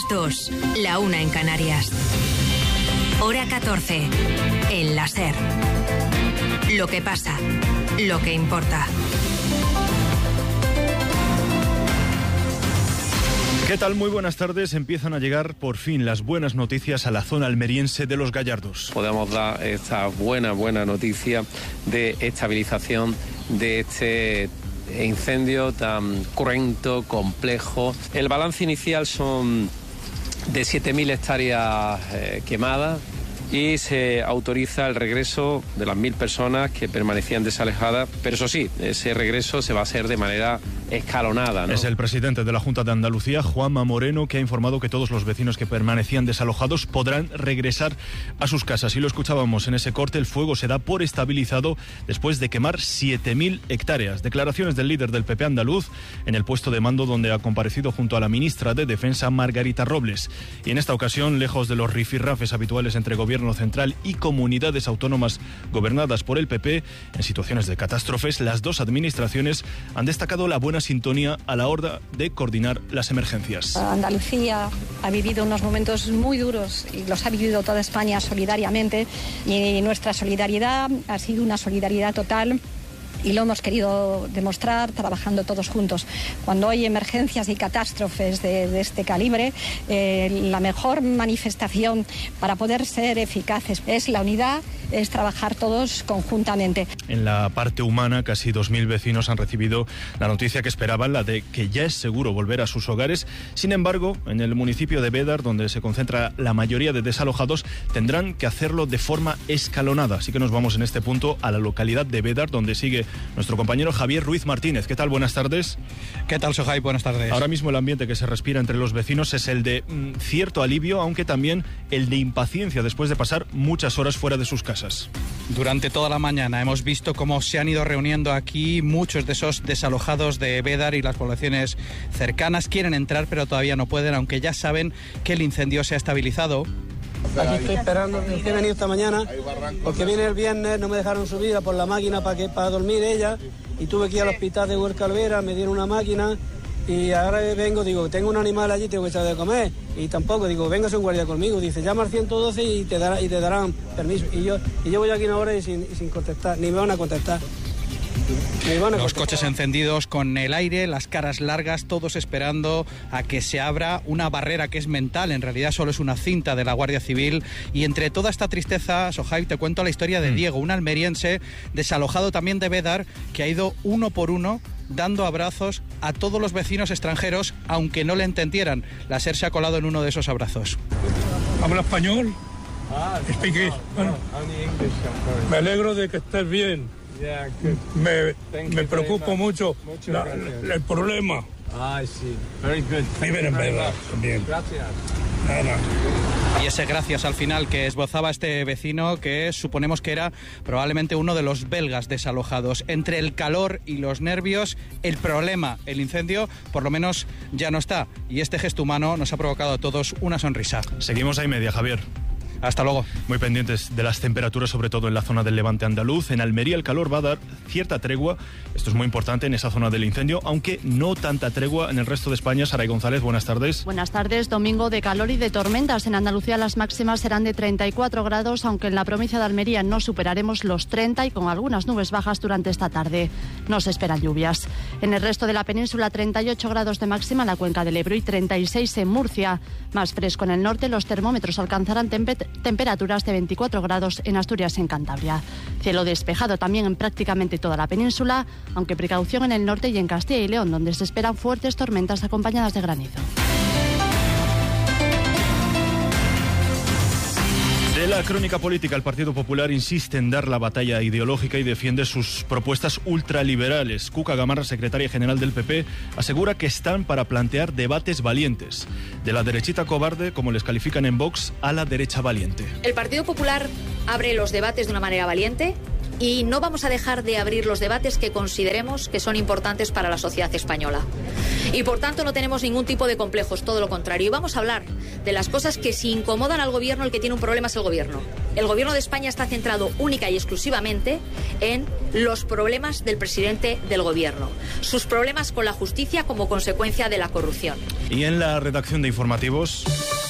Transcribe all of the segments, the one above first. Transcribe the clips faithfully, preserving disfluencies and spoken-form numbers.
dos, la una en Canarias. Hora catorce, en la SER. Lo que pasa, lo que importa. ¿Qué tal? Muy buenas tardes. Empiezan a llegar por fin las buenas noticias a la zona almeriense de Los Gallardos. Podemos dar esta buena, buena noticia de estabilización de este incendio tan cruento, complejo. El balance inicial son de siete mil hectáreas eh, quemadas y se autoriza el regreso de las mil personas que permanecían desalojadas, pero eso sí, ese regreso se va a hacer de manera escalonada, ¿no? Es el presidente de la Junta de Andalucía, Juanma Moreno, que ha informado que todos los vecinos que permanecían desalojados podrán regresar a sus casas. Y lo escuchábamos en ese corte, el fuego se da por estabilizado después de quemar siete mil hectáreas. Declaraciones del líder del P P andaluz en el puesto de mando donde ha comparecido junto a la ministra de Defensa, Margarita Robles. Y en esta ocasión, lejos de los rifirrafes habituales entre gobierno central y comunidades autónomas gobernadas por el P P, en situaciones de catástrofes, las dos administraciones han destacado la buena sintonía a la hora de coordinar las emergencias. Andalucía ha vivido unos momentos muy duros y los ha vivido toda España solidariamente, y nuestra solidaridad ha sido una solidaridad total. Y lo hemos querido demostrar trabajando todos juntos. Cuando hay emergencias y catástrofes de, de este calibre, eh, la mejor manifestación para poder ser eficaces es la unidad, es trabajar todos conjuntamente. En la parte humana, casi dos mil vecinos han recibido la noticia que esperaban, la de que ya es seguro volver a sus hogares. Sin embargo, en el municipio de Bédar, donde se concentra la mayoría de desalojados, tendrán que hacerlo de forma escalonada. Así que nos vamos en este punto a la localidad de Bédar, donde sigue nuestro compañero Javier Ruiz Martínez. ¿Qué tal? Buenas tardes. ¿Qué tal, Sohai? Buenas tardes. Ahora mismo el ambiente que se respira entre los vecinos es el de mm, cierto alivio, aunque también el de impaciencia después de pasar muchas horas fuera de sus casas. Durante toda la mañana hemos visto cómo se han ido reuniendo aquí muchos de esos desalojados de Bédar y las poblaciones cercanas. Quieren entrar, pero todavía no pueden, aunque ya saben que el incendio se ha estabilizado. Aquí estoy esperando, he venido esta mañana porque viene el viernes, no me dejaron subir a por la máquina para que para dormir ella, y tuve que ir al hospital de Huerca Alvera, me dieron una máquina y ahora vengo, digo, tengo un animal allí, tengo que echar de comer, y tampoco, digo, véngase un guardia conmigo, dice, llama al ciento doce y te, dará, y te darán permiso, y yo, y yo voy aquí una hora y sin, y sin contestar, ni me van a contestar. Los coches encendidos con el aire, las caras largas, todos esperando a que se abra una barrera que es mental, en realidad solo es una cinta de la Guardia Civil. Y entre toda esta tristeza, Sohai, te cuento la historia de Diego, un almeriense desalojado también de Bédar, que ha ido uno por uno dando abrazos a todos los vecinos extranjeros, aunque no le entendieran. La SER se ha colado en uno de esos abrazos. ¿Habla español? Speak English. Bueno, me alegro de que estés bien. Me, me preocupa mucho la, la, el problema. Ah, sí. Very good. Viven en Bédar también. Gracias. Nada. Y ese gracias al final que esbozaba este vecino, que suponemos que era probablemente uno de los belgas desalojados. Entre el calor y los nervios, el problema, el incendio, por lo menos ya no está. Y este gesto humano nos ha provocado a todos una sonrisa. Seguimos ahí media, Javier. Hasta luego. Muy pendientes de las temperaturas, sobre todo en la zona del Levante andaluz. En Almería el calor va a dar cierta tregua. Esto es muy importante en esa zona del incendio, aunque no tanta tregua en el resto de España. Saray González, buenas tardes. Buenas tardes. Domingo de calor y de tormentas. En Andalucía las máximas serán de treinta y cuatro grados, aunque en la provincia de Almería no superaremos los treinta y con algunas nubes bajas durante esta tarde. No se esperan lluvias. En el resto de la península, treinta y ocho grados de máxima en la cuenca del Ebro y treinta y seis en Murcia. Más fresco en el norte, los termómetros alcanzarán temperaturas temperaturas de veinticuatro grados en Asturias y en Cantabria. Cielo despejado también en prácticamente toda la península, aunque precaución en el norte y en Castilla y León, donde se esperan fuertes tormentas acompañadas de granizo. De la crónica política, el Partido Popular insiste en dar la batalla ideológica y defiende sus propuestas ultraliberales. Cuca Gamarra, secretaria general del P P, asegura que están para plantear debates valientes. De la derechita cobarde, como les califican en Vox, a la derecha valiente. El Partido Popular abre los debates de una manera valiente y no vamos a dejar de abrir los debates que consideremos que son importantes para la sociedad española. Y por tanto no tenemos ningún tipo de complejos, todo lo contrario. Y vamos a hablar de las cosas que si incomodan al gobierno, el que tiene un problema es el gobierno. El gobierno de España está centrado única y exclusivamente en los problemas del presidente del gobierno, sus problemas con la justicia como consecuencia de la corrupción. Y en la redacción de informativos,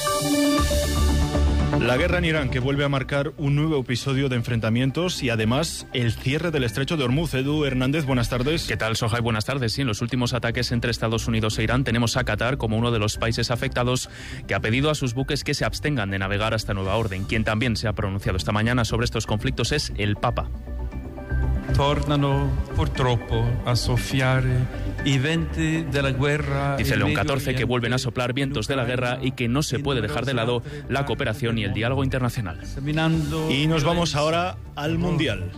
la guerra en Irán, que vuelve a marcar un nuevo episodio de enfrentamientos y además el cierre del estrecho de Hormuz. Edu Hernández, buenas tardes. ¿Qué tal, Sohai? Buenas tardes. Sí, en los últimos ataques entre Estados Unidos e Irán tenemos a Qatar como uno de los países afectados, que ha pedido a sus buques que se abstengan de navegar hasta nueva orden. Quien también se ha pronunciado esta mañana sobre estos conflictos es el Papa. Tornano purtroppo a soffiare i venti della guerra. Dice León catorce que vuelven a soplar vientos de la guerra y que no se puede dejar de lado la cooperación y el diálogo internacional. Y nos vamos ahora al Mundial.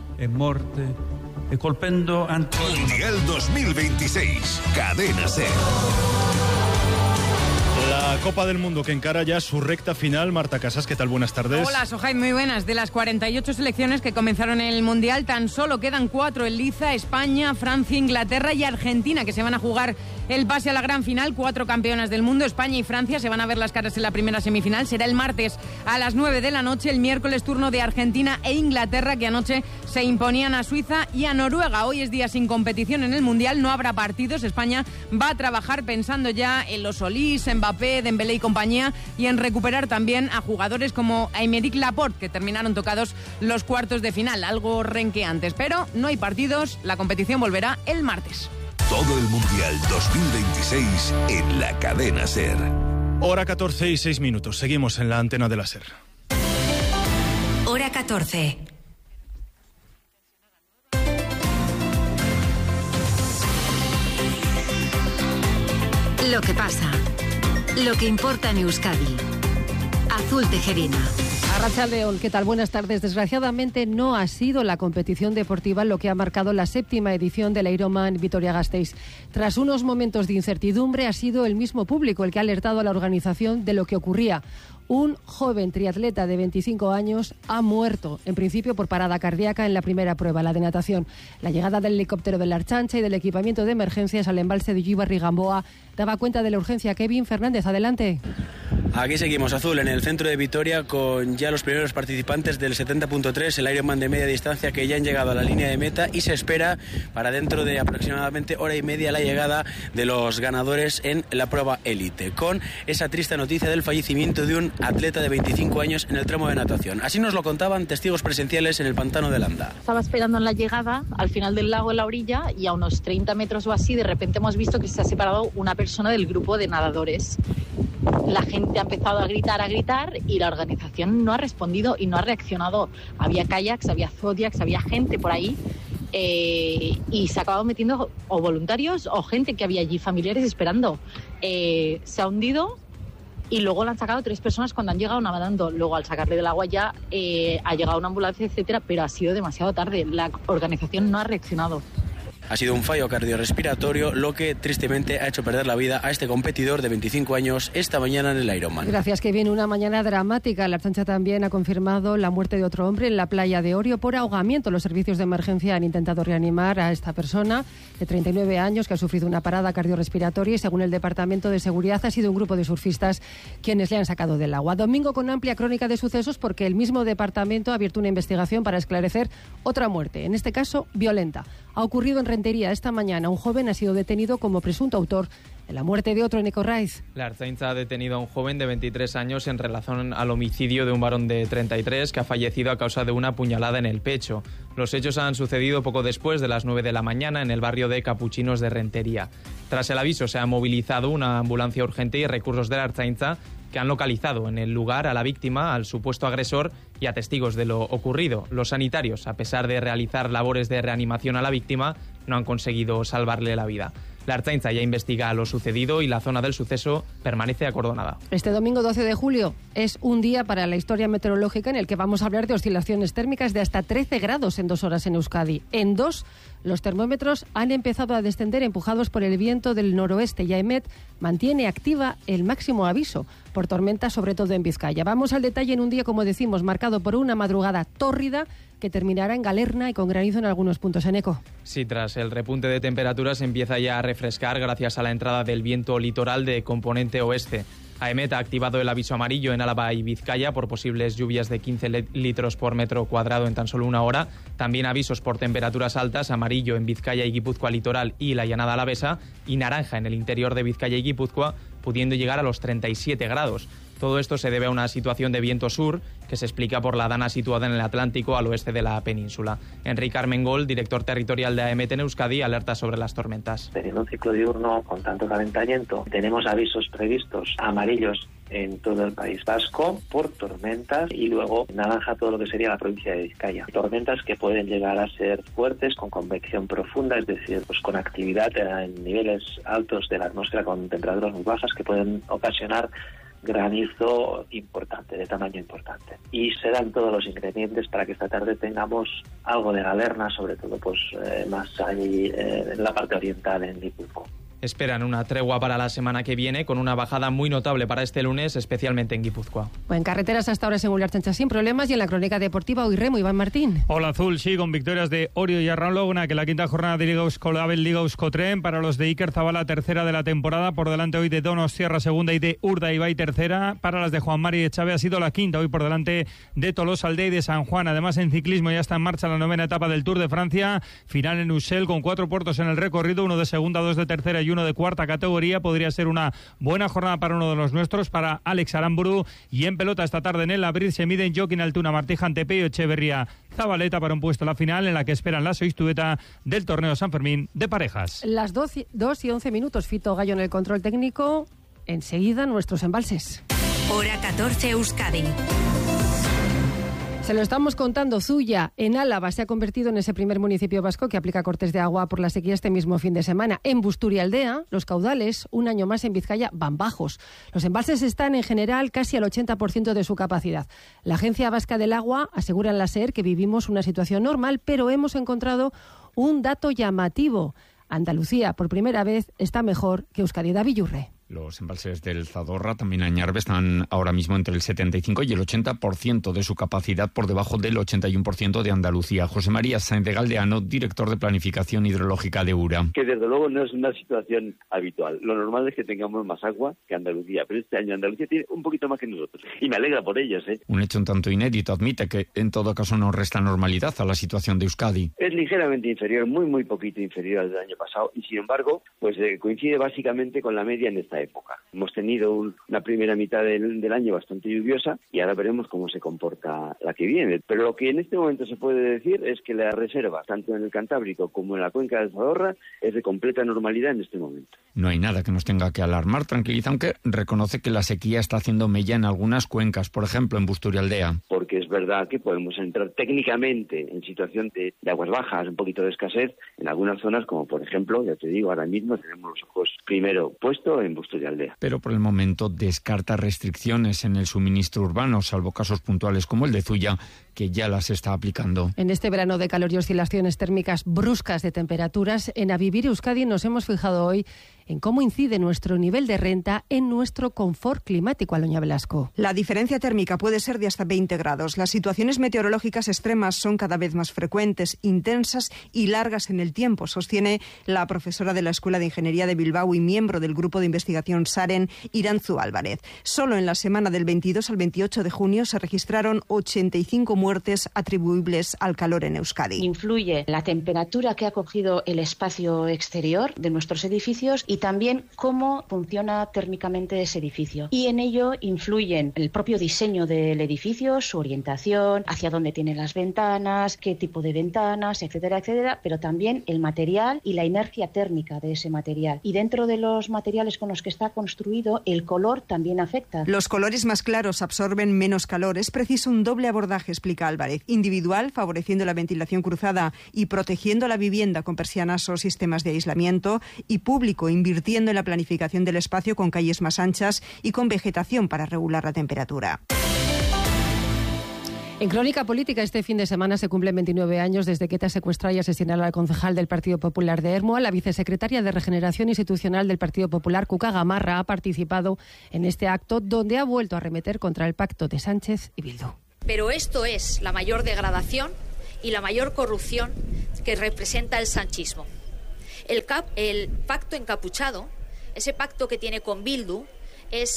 Mundial dos mil veintiséis, Cadena SER. La Copa del Mundo que encara ya su recta final. Marta Casas, ¿qué tal? Buenas tardes. Hola, Sohai, muy buenas. De las cuarenta y ocho selecciones que comenzaron el Mundial, tan solo quedan cuatro en liza: España, Francia, Inglaterra y Argentina, que se van a jugar el pase a la gran final. Cuatro campeonas del mundo, España y Francia, se van a ver las caras en la primera semifinal. Será el martes a las nueve de la noche. El miércoles turno de Argentina e Inglaterra, que anoche se imponían a Suiza y a Noruega. Hoy es día sin competición en el Mundial, no habrá partidos. España va a trabajar pensando ya en los Solís, Mbappé, Dembélé y compañía, y en recuperar también a jugadores como Aymeric Laporte, que terminaron tocados los cuartos de final, algo renqueantes. Pero no hay partidos, la competición volverá el martes. Todo el Mundial dos mil veintiséis en la Cadena SER. Hora catorce y seis minutos. Seguimos en la antena de la SER. Hora catorce. Lo que pasa. Lo que importa en Euskadi. Azul Tejerina. Arratsaldeon, ¿qué tal? Buenas tardes. Desgraciadamente no ha sido la competición deportiva lo que ha marcado la séptima edición del Ironman Vitoria-Gasteiz. Tras unos momentos de incertidumbre, ha sido el mismo público el que ha alertado a la organización de lo que ocurría. Un joven triatleta de veinticinco años ha muerto, en principio por parada cardíaca en la primera prueba, la de natación. La llegada del helicóptero de la Ertzaintza y del equipamiento de emergencias al embalse de Ullíbarri-Gamboa daba cuenta de la urgencia. Kevin Fernández, adelante. Aquí seguimos, Azul, en el centro de Vitoria, con ya los primeros participantes del setenta punto tres, el Ironman de media distancia, que ya han llegado a la línea de meta, y se espera para dentro de aproximadamente hora y media la llegada de los ganadores en la prueba élite, con esa triste noticia del fallecimiento de un atleta de veinticinco años en el tramo de natación. Así nos lo contaban testigos presenciales en el pantano de Landa. Estaba esperando en la llegada, al final del lago, en la orilla, y a unos treinta metros o así, de repente hemos visto que se ha separado una persona del grupo de nadadores. La gente ha empezado a gritar, a gritar, y la organización no ha respondido y no ha reaccionado. Había kayaks, había zodiacs, había gente por ahí, eh, y se ha acabado metiendo o voluntarios o gente que había allí, familiares esperando. Eh, se ha hundido y luego le han sacado tres personas cuando han llegado nadando. Luego, al sacarle del agua ya eh, ha llegado una ambulancia, etcétera, pero ha sido demasiado tarde. La organización no ha reaccionado. Ha sido un fallo cardiorrespiratorio lo que tristemente ha hecho perder la vida a este competidor de veinticinco años esta mañana en el Ironman. Gracias, que viene una mañana dramática. La Ertzaintza también ha confirmado la muerte de otro hombre en la playa de Orio por ahogamiento. Los servicios de emergencia han intentado reanimar a esta persona de treinta y nueve años que ha sufrido una parada cardiorrespiratoria, y según el Departamento de Seguridad ha sido un grupo de surfistas quienes le han sacado del agua. Domingo con amplia crónica de sucesos, porque el mismo departamento ha abierto una investigación para esclarecer otra muerte, en este caso violenta. Ha ocurrido en Rentería esta mañana. Un joven ha sido detenido como presunto autor de la muerte de otro, Nico Raiz. La Ertzaintza ha detenido a un joven de veintitrés años en relación al homicidio de un varón de treinta y tres que ha fallecido a causa de una puñalada en el pecho. Los hechos han sucedido poco después de las nueve de la mañana en el barrio de Capuchinos de Rentería. Tras el aviso se ha movilizado una ambulancia urgente y recursos de la Ertzaintza, que han localizado en el lugar a la víctima, al supuesto agresor y a testigos de lo ocurrido. Los sanitarios, a pesar de realizar labores de reanimación a la víctima, no han conseguido salvarle la vida. La Ertzaintza ya investiga lo sucedido y la zona del suceso permanece acordonada. Este domingo doce de julio es un día para la historia meteorológica en el que vamos a hablar de oscilaciones térmicas de hasta trece grados en dos horas en Euskadi. En dos, los termómetros han empezado a descender empujados por el viento del noroeste, y AEMET mantiene activa el máximo aviso por tormentas, sobre todo en Vizcaya. Vamos al detalle en un día, como decimos, marcado por una madrugada tórrida que terminará en Galerna y con granizo en algunos puntos. En Eco. Sí, tras el repunte de temperaturas empieza ya a refrescar gracias a la entrada del viento litoral de componente oeste. AEMET ha activado el aviso amarillo en Álava y Vizcaya por posibles lluvias de quince litros por metro cuadrado en tan solo una hora. También avisos por temperaturas altas, amarillo en Vizcaya y Guipúzcoa litoral y la llanada alavesa, y naranja en el interior de Vizcaya y Guipúzcoa, pudiendo llegar a los treinta y siete grados. Todo esto se debe a una situación de viento sur que se explica por la dana situada en el Atlántico al oeste de la península. Enrique Armengol, director territorial de AEMET en Euskadi, alerta sobre las tormentas. Teniendo un ciclo diurno con tanto calentamiento, tenemos avisos previstos amarillos en todo el País Vasco por tormentas y luego naranja todo lo que sería la provincia de Vizcaya. Tormentas que pueden llegar a ser fuertes con convección profunda, es decir, pues con actividad en niveles altos de la atmósfera con temperaturas muy bajas que pueden ocasionar granizo importante, de tamaño importante. Y se dan todos los ingredientes para que esta tarde tengamos algo de galerna, sobre todo pues eh, más ahí eh, en la parte oriental, en Guipúzcoa. Esperan una tregua para la semana que viene, con una bajada muy notable para este lunes, especialmente en Guipúzcoa. Bueno, en carreteras hasta ahora según la Archancha sin problemas, y en la crónica deportiva hoy remo, Iván Martín. Hola Azul, sí, con victorias de Orio y Arraun-Loguna, que la quinta jornada de Liga Euskolabel, Liga Euskotren, para los de Iker Zabala, tercera de la temporada, por delante hoy de Donostiarra, segunda, y de Urdaibai, tercera. Para las de Juan Mari Echave ha sido la quinta, hoy por delante de Tolosaldea y de San Juan. Además, en ciclismo ya está en marcha la novena etapa del Tour de Francia, final en Ussel, con cuatro puertos en el recorrido, uno de segunda, dos de tercera y uno de cuarta categoría. Podría ser una buena jornada para uno de los nuestros, para Alex Aramburu. Y en pelota esta tarde en el Abril se miden Joaquín Altuna, Martiján, Tepeyo, Echeverría, Zabaleta para un puesto en la final, en la que esperan la sextueta del torneo San Fermín de parejas. Las dos y once minutos, Fito Gallo en el control técnico. Enseguida nuestros embalses. Hora catorce, Euskadi. Se lo estamos contando. Zuya, en Álava, se ha convertido en ese primer municipio vasco que aplica cortes de agua por la sequía este mismo fin de semana. En Busturialdea, los caudales, un año más en Vizcaya, van bajos. Los embalses están en general casi al ochenta por ciento de su capacidad. La Agencia Vasca del Agua asegura en la SER que vivimos una situación normal, pero hemos encontrado un dato llamativo. Andalucía, por primera vez, está mejor que Euskadi. David Yurre. Los embalses del Zadorra, también Añarbe, están ahora mismo entre el setenta y cinco y el ochenta por ciento de su capacidad, por debajo del ochenta y uno por ciento de Andalucía. José María Sáenz de Galdeano, director de Planificación Hidrológica de URA. Que desde luego no es una situación habitual. Lo normal es que tengamos más agua que Andalucía, pero este año Andalucía tiene un poquito más que nosotros. Y me alegra por ellos, ¿eh? Un hecho un tanto inédito, admite que en todo caso no resta normalidad a la situación de Euskadi. Es ligeramente inferior, muy muy poquito inferior al del año pasado, y sin embargo, pues eh, coincide básicamente con la media en esta época. Hemos tenido un, una primera mitad del, del año bastante lluviosa y ahora veremos cómo se comporta la que viene. Pero lo que en este momento se puede decir es que la reserva, tanto en el Cantábrico como en la cuenca del Zadorra, es de completa normalidad en este momento. No hay nada que nos tenga que alarmar, tranquiliza, aunque reconoce que la sequía está haciendo mella en algunas cuencas, por ejemplo en Busturialdea. Porque es verdad que podemos entrar técnicamente en situación de, de aguas bajas, un poquito de escasez, en algunas zonas como por ejemplo, ya te digo, ahora mismo tenemos los ojos primero puestos en Busturialdea. Pero por el momento descarta restricciones en el suministro urbano, salvo casos puntuales como el de Zuya, que ya las está aplicando. En este verano de calor y oscilaciones térmicas bruscas de temperaturas, en A Vivir Euskadi nos hemos fijado hoy en cómo incide nuestro nivel de renta en nuestro confort climático, Aloña Velasco. La diferencia térmica puede ser de hasta veinte grados. Las situaciones meteorológicas extremas son cada vez más frecuentes, intensas y largas en el tiempo, sostiene la profesora de la Escuela de Ingeniería de Bilbao y miembro del grupo de investigación SAREN, Irantzu Álvarez. Solo en la semana del veintidós al veintiocho de junio se registraron ochenta y cinco muertes atribuibles al calor en Euskadi. Influye la temperatura que ha cogido el espacio exterior de nuestros edificios y también cómo funciona térmicamente ese edificio. Y en ello influyen el propio diseño del edificio, su orientación, hacia dónde tiene las ventanas, qué tipo de ventanas, etcétera, etcétera, pero también el material y la inercia térmica de ese material. Y dentro de los materiales con los que está construido, el color también afecta. Los colores más claros absorben menos calor. Es preciso un doble abordaje, explica Álvarez. Individual, favoreciendo la ventilación cruzada y protegiendo la vivienda con persianas o sistemas de aislamiento, y público, invirtiendo en la planificación del espacio con calles más anchas y con vegetación para regular la temperatura. En crónica política, este fin de semana se cumplen veintinueve años desde que ETA secuestró y asesinó a la concejal del Partido Popular de Ermua. La vicesecretaria de Regeneración Institucional del Partido Popular, Cuca Gamarra, ha participado en este acto donde ha vuelto a arremeter contra el pacto de Sánchez y Bildu. Pero esto es la mayor degradación y la mayor corrupción que representa el sanchismo. El, cap, el pacto encapuchado, ese pacto que tiene con Bildu, es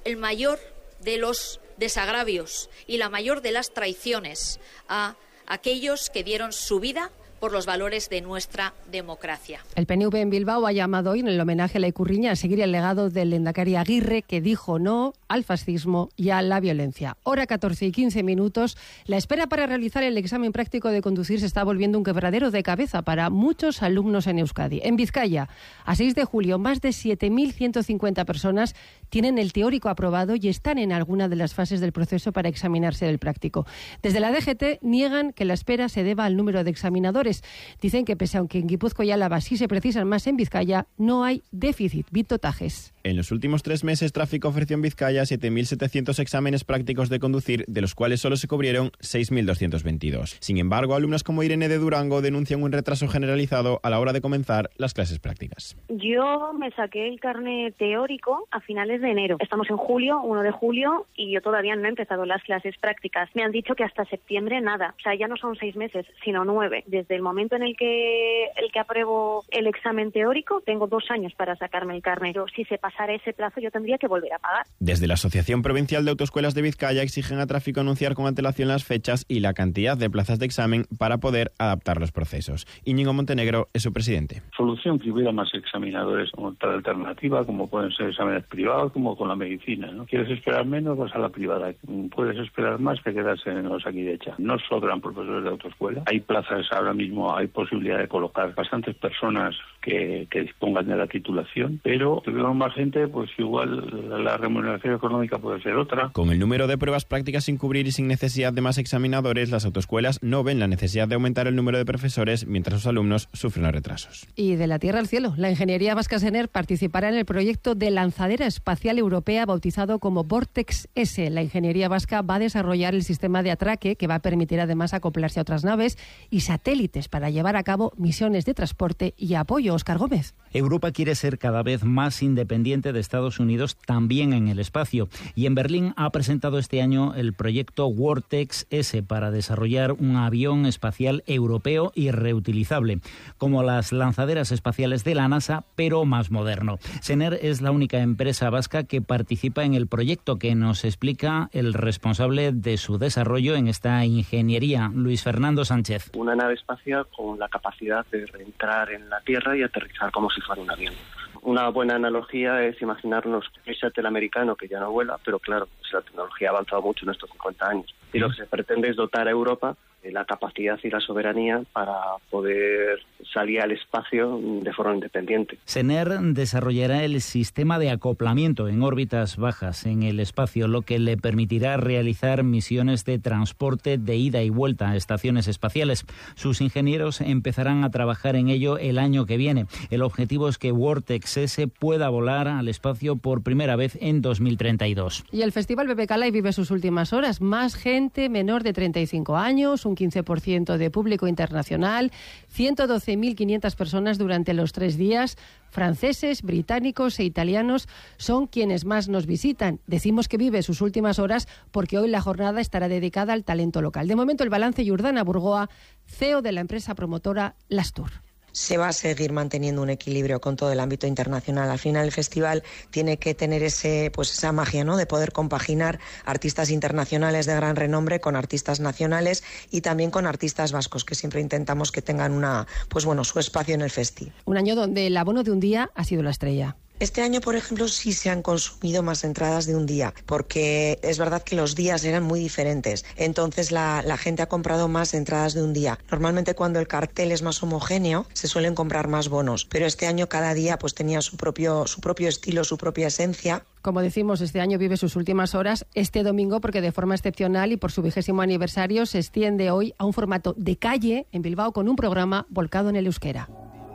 el mayor de los desagravios y la mayor de las traiciones a aquellos que dieron su vida por los valores de nuestra democracia. El P N V en Bilbao ha llamado hoy en el homenaje a la Ikurriña a seguir el legado del lehendakari Aguirre, que dijo no al fascismo y a la violencia. Hora catorce y quince minutos. La espera para realizar el examen práctico de conducir se está volviendo un quebradero de cabeza para muchos alumnos en Euskadi. En Vizcaya, a seis de julio, más de siete mil ciento cincuenta personas tienen el teórico aprobado y están en alguna de las fases del proceso para examinarse del práctico. Desde la D G T niegan que la espera se deba al número de examinadores. Dicen que pese a que en Guipúzcoa y Álava sí se precisan más en Vizcaya, no hay déficit. Vito Tajes. En los últimos tres meses, Tráfico ofreció en Vizcaya siete mil setecientos exámenes prácticos de conducir, de los cuales solo se cubrieron seis mil doscientos veintidós. Sin embargo, alumnas como Irene de Durango denuncian un retraso generalizado a la hora de comenzar las clases prácticas. Yo me saqué el carnet teórico a finales de enero. Estamos en julio, primero de julio, y yo todavía no he empezado las clases prácticas. Me han dicho que hasta septiembre nada. O sea, ya no son seis meses, sino nueve. Desde el momento en el que el que apruebo el examen teórico, tengo dos años para sacarme el carnet. Pero si se pasara ese plazo, yo tendría que volver a pagar. Desde la Asociación Provincial de Autoescuelas de Vizcaya exigen a Tráfico anunciar con antelación las fechas y la cantidad de plazas de examen para poder adaptar los procesos. Íñigo Montenegro es su presidente. Solución que hubiera más examinadores como tal alternativa, como pueden ser exámenes privados, como con la medicina, ¿no? ¿Quieres esperar menos? Vas a la privada. Puedes esperar más que quedarse en los Osakidecha. No sobran profesores de autoescuela. Hay plazas ahora mismo, hay posibilidad de colocar bastantes personas que, que dispongan de la titulación, pero si tuviéramos más gente, pues igual la remuneración económica puede ser otra. Con el número de pruebas prácticas sin cubrir y sin necesidad de más examinadores, las autoescuelas no ven la necesidad de aumentar el número de profesores mientras los alumnos sufren los retrasos. Y de la tierra al cielo, la ingeniería vasca Sener participará en el proyecto de lanzadera espacial europea bautizado como Vortex S. La ingeniería vasca va a desarrollar el sistema de atraque que va a permitir además acoplarse a otras naves y satélites para llevar a cabo misiones de transporte y apoyo. Óscar Gómez. Europa quiere ser cada vez más independiente de Estados Unidos también en el espacio, y en Berlín ha presentado este año el proyecto Vortex S para desarrollar un avión espacial europeo y reutilizable, como las lanzaderas espaciales de la NASA, pero más moderno. Sener es la única empresa vasca que participa en el proyecto, que nos explica el responsable de su desarrollo en esta ingeniería, Luis Fernando Sánchez. Una nave espacial con la capacidad de reentrar en la Tierra y aterrizar como si fuera un avión. Una buena analogía es imaginarnos el Shuttle americano, que ya no vuela, pero claro, la tecnología ha avanzado mucho en estos cincuenta años. Y lo que se pretende es dotar a Europa de la capacidad y la soberanía para poder salir al espacio de forma independiente. Sener desarrollará el sistema de acoplamiento en órbitas bajas en el espacio, lo que le permitirá realizar misiones de transporte de ida y vuelta a estaciones espaciales. Sus ingenieros empezarán a trabajar en ello el año que viene. El objetivo es que Vortex S pueda volar al espacio por primera vez en dos mil treinta y dos. Y el Festival Bebe Calai vive sus últimas horas. Más gente menor de treinta y cinco años, un quince por ciento de público internacional, ciento doce mil quinientas personas durante los tres días. Franceses, británicos e italianos son quienes más nos visitan. Decimos que vive sus últimas horas porque hoy la jornada estará dedicada al talento local. De momento, el balance, Jordana Burgoa, C E O de la empresa promotora Lastur. Se va a seguir manteniendo un equilibrio con todo el ámbito internacional. Al final el festival tiene que tener ese, pues esa magia, ¿no?, de poder compaginar artistas internacionales de gran renombre con artistas nacionales y también con artistas vascos, que siempre intentamos que tengan una, pues bueno, su espacio en el festi. Un año donde el abono de un día ha sido la estrella. Este año, por ejemplo, sí se han consumido más entradas de un día, porque es verdad que los días eran muy diferentes. Entonces la, la gente ha comprado más entradas de un día. Normalmente cuando el cartel es más homogéneo, se suelen comprar más bonos, pero este año cada día pues tenía su propio, su propio estilo, su propia esencia. Como decimos, este año vive sus últimas horas este domingo porque de forma excepcional y por su vigésimo aniversario se extiende hoy a un formato de calle en Bilbao con un programa volcado en el euskera.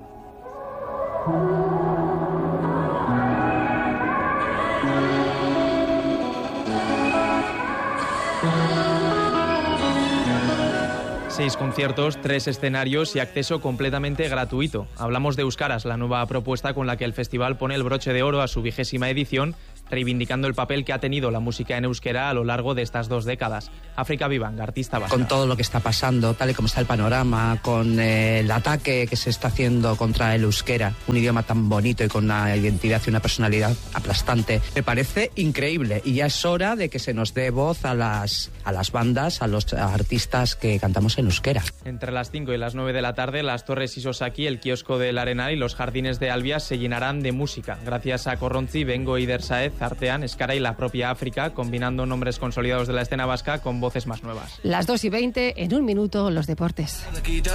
Seis conciertos, tres escenarios y acceso completamente gratuito. Hablamos de Euskaras, la nueva propuesta con la que el festival pone el broche de oro a su vigésima edición reivindicando el papel que ha tenido la música en euskera a lo largo de estas dos décadas. África Vivank, artista vasca. Con todo lo que está pasando, tal y como está el panorama, con eh, el ataque que se está haciendo contra el euskera, un idioma tan bonito y con una identidad y una personalidad aplastante, me parece increíble, y ya es hora de que se nos dé voz a las, a las bandas, a los artistas que cantamos en euskera. Entre las cinco y las nueve de la tarde, las Torres Isosaki, el kiosco del Arenal y los jardines de Albia se llenarán de música, gracias a Corrontzi, Bengo y Dersaez, Artean, Escara y la propia África, combinando nombres consolidados de la escena vasca con voces más nuevas. Las dos y veinte, en un minuto, los deportes.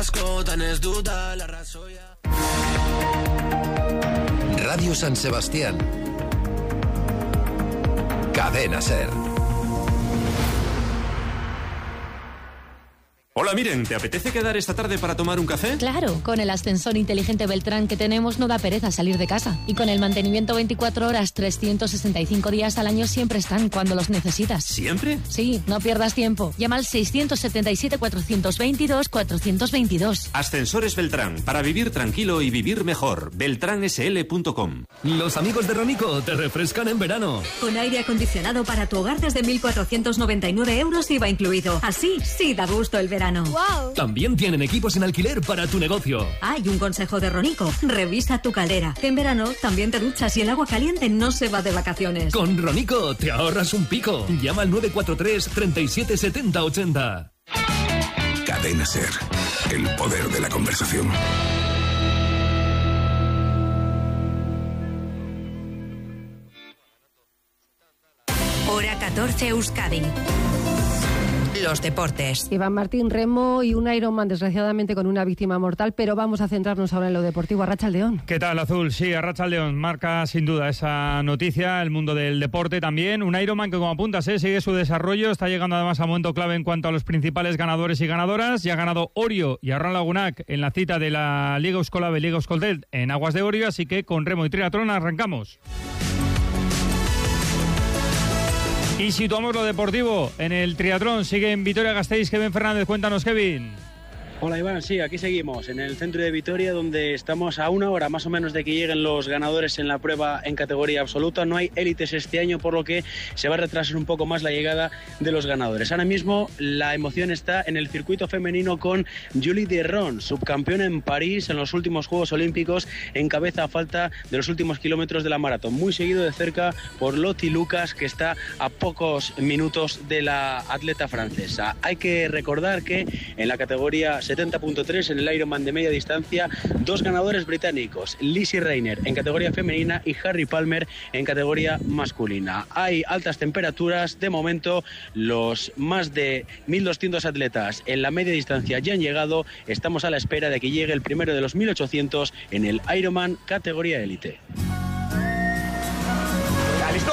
Radio San Sebastián. Cadena SER. Hola, miren, ¿te apetece quedar esta tarde para tomar un café? Claro, con el ascensor inteligente Beltrán que tenemos no da pereza salir de casa. Y con el mantenimiento veinticuatro horas, trescientos sesenta y cinco días al año siempre están cuando los necesitas. ¿Siempre? Sí, no pierdas tiempo. Llama al seiscientos setenta y siete, cuatrocientos veintidós, cuatrocientos veintidós. Ascensores Beltrán, para vivir tranquilo y vivir mejor. beltrán s l punto com. Los amigos de Ronico te refrescan en verano. Con aire acondicionado para tu hogar desde mil cuatrocientos noventa y nueve euros I V A incluido. Así sí da gusto el verano. Wow. También tienen equipos en alquiler para tu negocio. Hay un consejo de Ronico. Revisa tu caldera. En verano también te duchas y el agua caliente no se va de vacaciones. Con Ronico te ahorras un pico. Llama al nueve cuatro tres, treinta y siete, setenta, ochenta. Cadena SER. El poder de la conversación. Hora catorce, Euskadi. Los deportes. Iván Martín, remo y un Ironman, desgraciadamente con una víctima mortal, pero vamos a centrarnos ahora en lo deportivo. Arratsaldeón. ¿Qué tal, Azul? Sí, Arratsaldeón marca sin duda esa noticia, el mundo del deporte también. Un Ironman que, como apuntas, ¿eh? sigue su desarrollo, está llegando además a momento clave en cuanto a los principales ganadores y ganadoras. Ya ha ganado Orio y Arran Lagunac en la cita de la Liga Euskolab, Liga Euskoltel en aguas de Orio, así que con remo y triatlón arrancamos. Y situamos lo deportivo en el triatlón. Sigue en Vitoria-Gasteiz Kevin Fernández. Cuéntanos, Kevin. Hola, Iván, sí, aquí seguimos en el centro de Vitoria, donde estamos a una hora más o menos de que lleguen los ganadores en la prueba en categoría absoluta. No hay élites este año, por lo que se va a retrasar un poco más la llegada de los ganadores. Ahora mismo la emoción está en el circuito femenino con Julie Derron, subcampeona en París en los últimos Juegos Olímpicos, en cabeza a falta de los últimos kilómetros de la maratón. Muy seguido de cerca por Loti Lucas, que está a pocos minutos de la atleta francesa. Hay que recordar que en la categoría setenta punto tres en el Ironman de media distancia, dos ganadores británicos, Lizzie Reiner en categoría femenina y Harry Palmer en categoría masculina. Hay altas temperaturas, de momento los más de mil doscientos atletas en la media distancia ya han llegado, estamos a la espera de que llegue el primero de los mil ochocientos en el Ironman categoría élite. ¿Listo?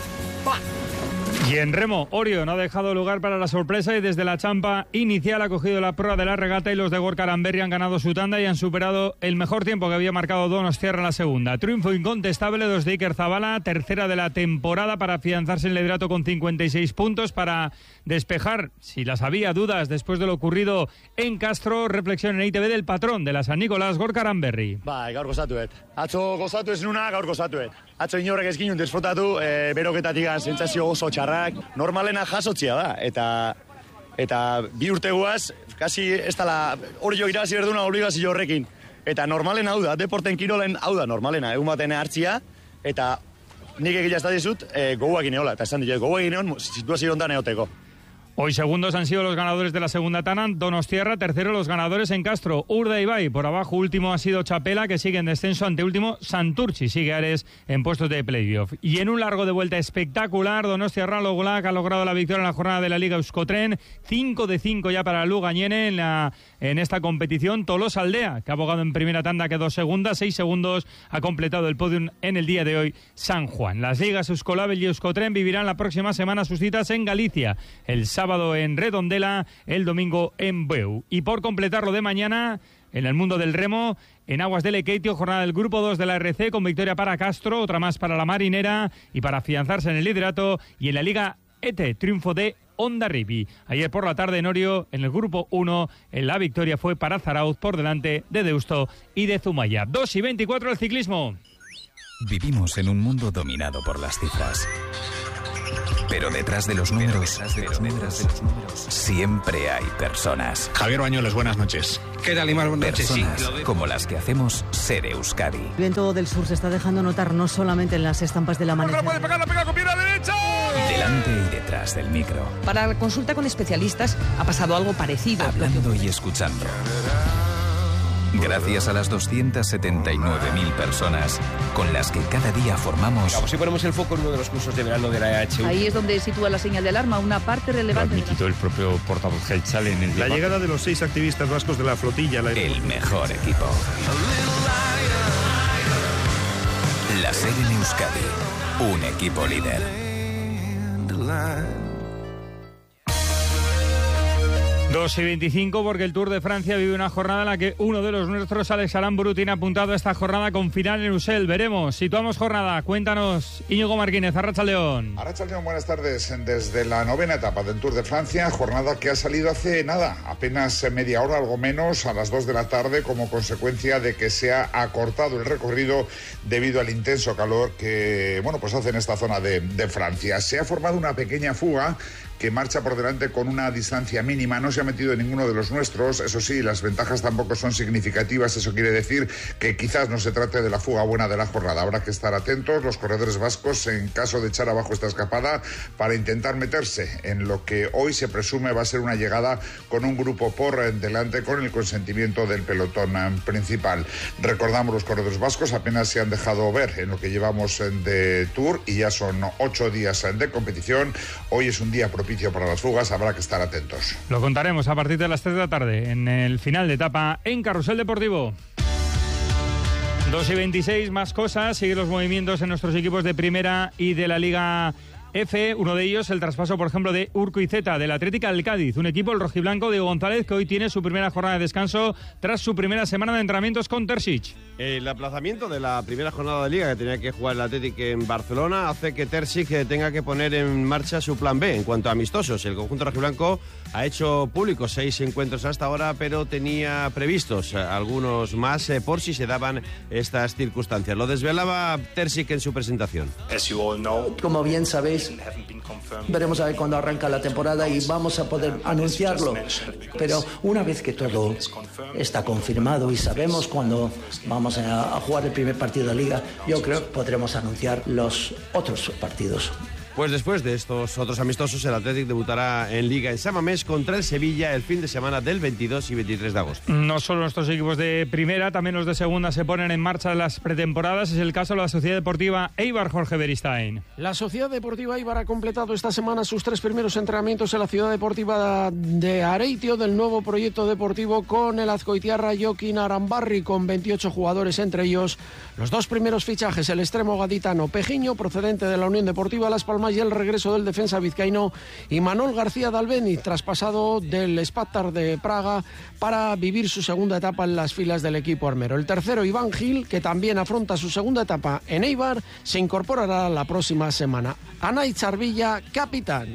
Y en remo, Orio no ha dejado lugar para la sorpresa y desde la champa inicial ha cogido la proa de la regata y los de Gorka Aranberri han ganado su tanda y han superado el mejor tiempo que había marcado Donostiarra en la segunda. Triunfo incontestable dos de Iker Zabala, tercera de la temporada para afianzarse en el liderato con cincuenta y seis puntos, para despejar, si las había, dudas después de lo ocurrido en Castro. Reflexión en I T V del patrón de la San Nicolás, Gorka Aranberri. Bai, gaur gozatuet. Atzo gozatu ez nuna, gaur gozatuet. Atzo inorrek ez ginen desfrutatu, e, beroketatik sentsazio oso txarrak, normalena jasotzia da, eta eta bi urte guaz, kasi ez dala hori jo irazi berduna obligazio horrekin. Eta normalena hau da, deporten kirolen hau da normalena, egun baten hartzia, eta nik egia ez da dizut, e, goguakin eola, eta esan dut, goguakin eon situazio ondan eoteko. Hoy segundos han sido los ganadores de la segunda tana, Donostiarra, tercero los ganadores en Castro, Urda y Ibai, por abajo último ha sido Chapela, que sigue en descenso, ante último Santurchi, sigue Ares en puestos de playoff. Y en un largo de vuelta espectacular, Donostiarra Logulac ha logrado la victoria en la jornada de la Liga Euskotren, cinco de cinco ya para Lugañene en, la, en esta competición. Tolosa Aldea, que ha abogado en primera tanda, quedó segunda, seis segundos, ha completado el podium en el día de hoy San Juan. Las ligas Euskolab y Euskotren vivirán la próxima semana sus citas en Galicia, el sábado en Redondela, el domingo en Beu. Y por completarlo de mañana, en el mundo del remo, en aguas de Lekeitio, jornada del grupo dos de la R C con victoria para Castro, otra más para la Marinera y para afianzarse en el liderato. Y en la Liga E T E, triunfo de Hondarribia. Ayer por la tarde en Orio, en el grupo uno, en la victoria fue para Zarauz por delante de Deusto y de Zumaya. dos y veinticuatro el ciclismo. Vivimos en un mundo dominado por las cifras. Pero detrás de los números, detrás de los números, siempre hay personas. Javier Bañuelos, buenas noches. ¿Qué tal, Imar? Buenas noches. Personas sí, como las que hacemos Ser Euskadi. El viento del sur se está dejando notar no solamente en las estampas del amanecer. ¡No puede pegar, la pega con pierna derecha! Delante y detrás del micro. Para la consulta con especialistas ha pasado algo parecido. Hablando y escuchando. Gracias a las doscientas setenta y nueve mil personas con las que cada día formamos... Vamos, si ponemos el foco en uno de los cursos de verano de la E H U. Ahí es donde sitúa la señal de alarma, una parte relevante... Lo ha admitido el propio portavoz Gelchal en el La debate. Llegada de los seis activistas vascos de la flotilla... La... El mejor equipo. La SER en Euskadi. Un equipo líder. dos y veinticinco, porque el Tour de Francia vive una jornada en la que uno de los nuestros, Alex Aramburu, tiene apuntado esta jornada con final en Usel. Veremos. Situamos jornada. Cuéntanos, Íñigo Martínez, Arratsaldeón. Arratsaldeón, buenas tardes. Desde la novena etapa del Tour de Francia, jornada que ha salido hace nada, apenas media hora, algo menos, a las dos de la tarde, como consecuencia de que se ha acortado el recorrido debido al intenso calor que, bueno, pues hace en esta zona de, de Francia. Se ha formado una pequeña fuga que marcha por delante con una distancia mínima. No se ha metido en ninguno de los nuestros. Eso sí, las ventajas tampoco son significativas. Eso quiere decir que quizás no se trate de la fuga buena de la jornada. Habrá que estar atentos los corredores vascos en caso de echar abajo esta escapada para intentar meterse en lo que hoy se presume va a ser una llegada con un grupo por delante con el consentimiento del pelotón principal. Recordamos, los corredores vascos apenas se han dejado ver en lo que llevamos de Tour y ya son ocho días de competición. Hoy es un día propicio para las fugas, habrá que estar atentos. Lo contaremos a partir de las tres de la tarde en el final de etapa en Carrusel Deportivo. dos y veintiséis, más cosas. Siguen los movimientos en nuestros equipos de primera y de la Liga F. Uno de ellos, el traspaso, por ejemplo, de Urkuzeta, del Atlético al Cádiz. Un equipo, el rojiblanco de González, que hoy tiene su primera jornada de descanso tras su primera semana de entrenamientos con Terzic. El aplazamiento de la primera jornada de Liga que tenía que jugar el Atlético en Barcelona hace que Terzic tenga que poner en marcha su plan B en cuanto a amistosos. El conjunto rojiblanco ha hecho públicos seis encuentros hasta ahora, pero tenía previstos algunos más eh, por si se daban estas circunstancias. Lo desvelaba Terzic en su presentación. Como bien sabéis, veremos a ver cuándo arranca la temporada y vamos a poder anunciarlo. Pero una vez que todo está confirmado y sabemos cuándo vamos a jugar el primer partido de Liga, yo creo que podremos anunciar los otros partidos. Pues después de estos otros amistosos, el Athletic debutará en Liga en San Mamés contra el Sevilla el fin de semana del veintidós y veintitrés de agosto. No solo nuestros equipos de primera, también los de segunda se ponen en marcha las pretemporadas. Es el caso de la Sociedad Deportiva Eibar, Jorge Beristain. La Sociedad Deportiva Eibar ha completado esta semana sus tres primeros entrenamientos en la Ciudad Deportiva de Areitio del nuevo proyecto deportivo con el azcoitiarra Joaquín Arambarri, con veintiocho jugadores, entre ellos los dos primeros fichajes, el extremo gaditano Pejiño, procedente de la Unión Deportiva Las Palmas, y el regreso del defensa vizcaíno Imanol García Dalbeniz, traspasado del Spartak de Praga para vivir su segunda etapa en las filas del equipo armero. El tercero, Iván Gil, que también afronta su segunda etapa en Eibar, se incorporará la próxima semana. Anay Charvilla, capitán.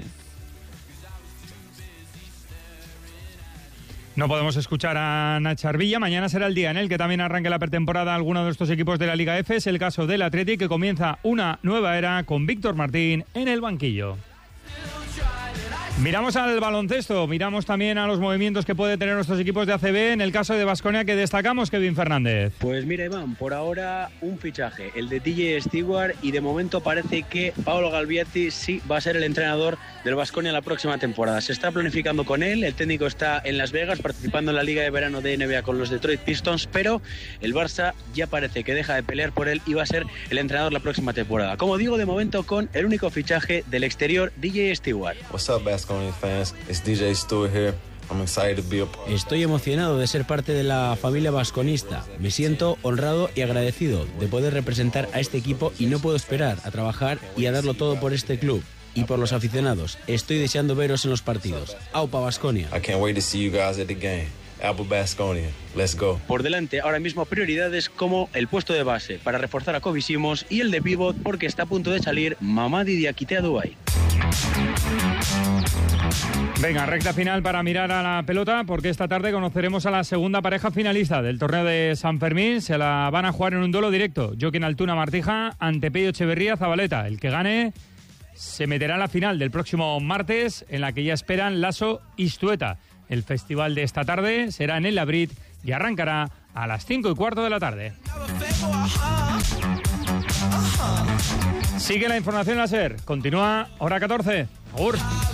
No podemos escuchar a Nacho Arvilla. Mañana será el día en el que también arranque la pretemporada alguno de estos equipos de la Liga F. Es el caso del Athletic, que comienza una nueva era con Víctor Martín en el banquillo. Miramos al baloncesto, miramos también a los movimientos que puede tener nuestros equipos de A C B. En el caso de Baskonia, que destacamos, Kevin Fernández. Pues mira, Iván, por ahora un fichaje, el de D J Stewart, y de momento parece que Paolo Galvietti sí va a ser el entrenador del Baskonia la próxima temporada. Se está planificando con él, el técnico está en Las Vegas participando en la Liga de Verano de N B A con los Detroit Pistons, pero el Barça ya parece que deja de pelear por él y va a ser el entrenador la próxima temporada. Como digo, de momento con el único fichaje del exterior, D J Stewart. What's up, Baskonia fans? It's D J Stewart here. I'm excited to be a part. Estoy emocionado de ser parte de la familia vasconista. Me siento honrado y agradecido de poder representar a este equipo y no puedo esperar a trabajar y a darlo todo por este club y por los aficionados. Estoy deseando veros en los partidos. Aupa Baskonia. I can't wait to see you guys at the game. Aupa Baskonia. Let's go. Por delante ahora mismo prioridades como el puesto de base para reforzar a Kobe Simons y el de pívot porque está a punto de salir Mamadi Diakité a Dubái. Venga, recta final para mirar a la pelota, porque esta tarde conoceremos a la segunda pareja finalista del torneo de San Fermín. Se la van a jugar en un duelo directo. Joaquín Altuna Martija ante Pello Echeverría Zabaleta. El que gane se meterá en la final del próximo martes, en la que ya esperan Lasso y Stueta. El festival de esta tarde será en el Labrit y arrancará a las cinco y cuarto de la tarde. Sigue la información láser. Continúa Hora catorce. Agur.